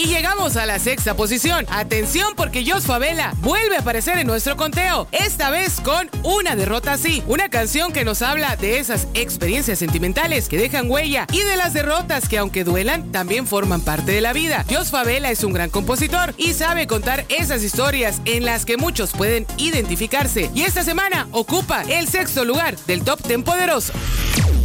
Y llegamos a la sexta posición. Atención, porque Jos Favela vuelve a aparecer en nuestro conteo, esta vez con Una derrota así, una canción que nos habla de esas experiencias sentimentales que dejan huella y de las derrotas que, aunque duelan, también forman parte de la vida. Jos Favela es un gran compositor y sabe contar esas historias en las que muchos pueden identificarse, y esta semana ocupa el sexto lugar del Top 10 Poderoso.